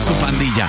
su pandilla.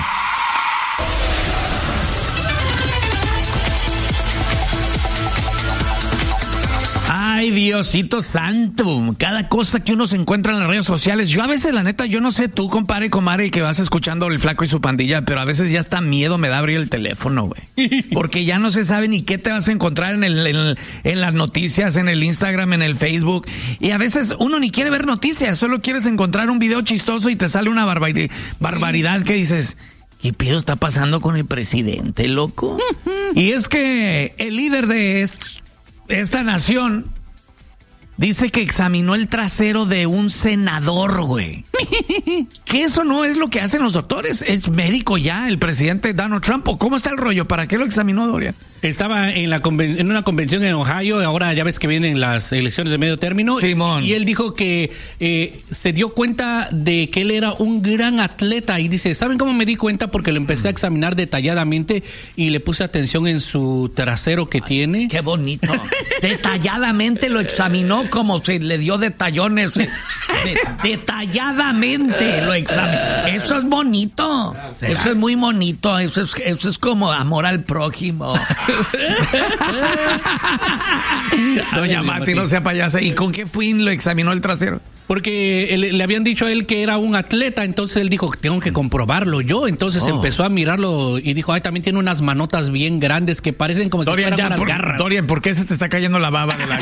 Ay, Diosito santo, cada cosa que uno se encuentra en las redes sociales. Yo a veces, la neta, yo no sé tú, compadre, comadre, que vas escuchando El Flaco y su pandilla, pero a veces ya hasta miedo me da abrir el teléfono, güey. Porque ya no se sabe ni qué te vas a encontrar en las noticias, en el Instagram, en el Facebook. Y a veces uno ni quiere ver noticias, solo quieres encontrar un video chistoso y te sale una barbaridad que dices... ¿Qué pedo está pasando con el presidente, loco? Y es que el líder de esta nación dice que examinó el trasero de un senador, güey. Que eso no es lo que hacen los doctores. Es médico ya, el presidente Donald Trump. ¿Cómo está el rollo? ¿Para qué lo examinó, Dorian? Estaba en una convención en Ohio, ahora ya ves que vienen las elecciones de medio término. Simón. Y él dijo que se dio cuenta de que él era un gran atleta y dice, ¿saben cómo me di cuenta? Porque lo empecé a examinar detalladamente y le puse atención en su trasero que tiene. ¡Qué bonito! Detalladamente lo examinó como se le dio detallones. Detalladamente lo examinó. Eso es bonito. ¿Será? Eso es muy bonito. Eso es como amor al prójimo. Doña Mati, no sea payasa. ¿Y con qué fin lo examinó el trasero? Porque le habían dicho a él que era un atleta, entonces él dijo, tengo que comprobarlo yo. Entonces empezó a mirarlo y dijo, ay, también tiene unas manotas bien grandes que parecen como Dorian, si fueran unas garras. Dorian, ¿por qué se te está cayendo la baba de la...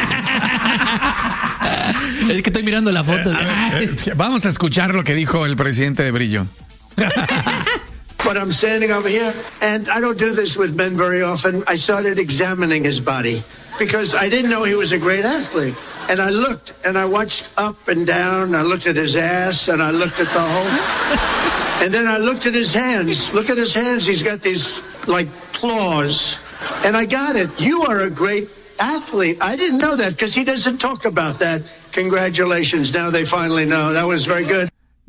Es que estoy mirando la foto. Vamos a escuchar lo que dijo el presidente de Brillo. But I'm standing over here, and I don't do this with men very often. I started examining his body because I didn't know he was a great athlete. And I looked, and I watched up and down. I looked at his ass, and I looked at the whole. And then I looked at his hands. Look at his hands. He's got these, like, claws. And I got it. You are a great athlete. I didn't know that because he doesn't talk about that. Congratulations. Now they finally know. That was very good.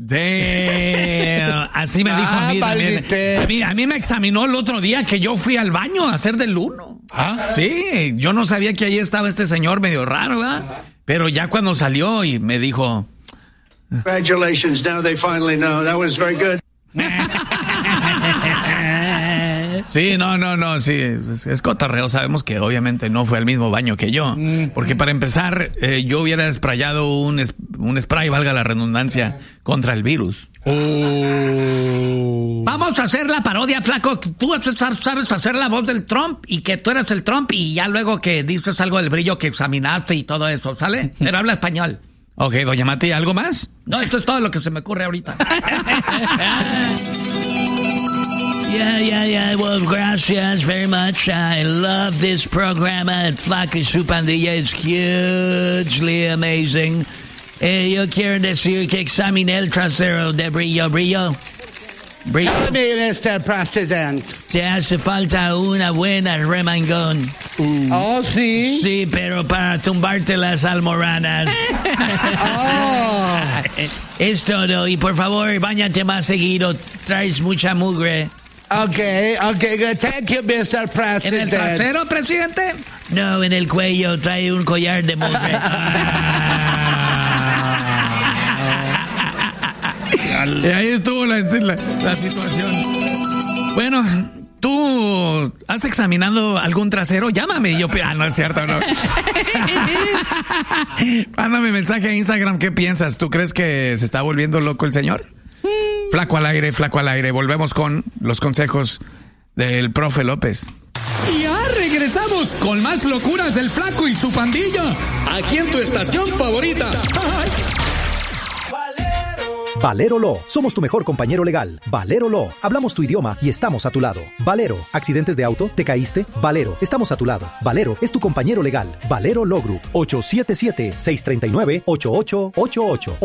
Así me dijo a mí también. A mí me examinó el otro día que yo fui al baño a hacer del uno. ¿Ah? Sí, yo no sabía que ahí estaba este señor medio raro, ¿verdad? Pero ya cuando salió y me dijo... Congratulations, now they finally know. That was very good. Sí, no, sí, es cotorreo. Sabemos que obviamente no fue al mismo baño que yo. Porque para empezar, yo hubiera sprayado un spray, valga la redundancia, contra el virus. Vamos a hacer la parodia, Flaco. Tú sabes hacer la voz del Trump y que tú eres el Trump y ya luego que dices algo del Brillo que examinaste y todo eso, ¿sale? Pero habla español. Ok, doña Mati, ¿algo más? No, eso es todo lo que se me ocurre ahorita. Yeah. Well, gracias very much. I love this program. El Flaco y su pandilla is hugely amazing. Yo quiero decir que examiné el trasero de Brillo. Mr. President. Te hace falta una buena remangón. Oh, sí. Sí, pero para tumbarte las almohadas. Es todo. Y por favor, báñate más seguido. Traes mucha mugre. Okay, good. Thank you, Mr. President. ¿En el trasero, presidente? No, en el cuello. Trae un collar de mugre. Y ahí estuvo la situación. Bueno, ¿tú has examinado algún trasero? Llámame. Yo, no es cierto, no. Mándame mensaje a Instagram. ¿Qué piensas? ¿Tú crees que se está volviendo loco el señor? Flaco al aire. Volvemos con los consejos del profe López. Ya regresamos con más locuras del Flaco y su pandilla. Aquí en tu estación favorita. ¡Ay! Valero Law. Somos tu mejor compañero legal. Valero Law. Hablamos tu idioma y estamos a tu lado. Valero. ¿Accidentes de auto? ¿Te caíste? Valero. Estamos a tu lado. Valero es tu compañero legal. Valero Law Group. 877-639-8888.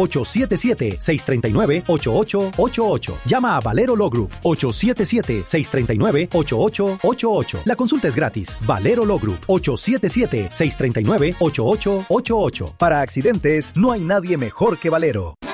877-639-8888. Llama a Valero Law Group. 877-639-8888. La consulta es gratis. Valero Law Group. 877-639-8888. Para accidentes, no hay nadie mejor que Valero.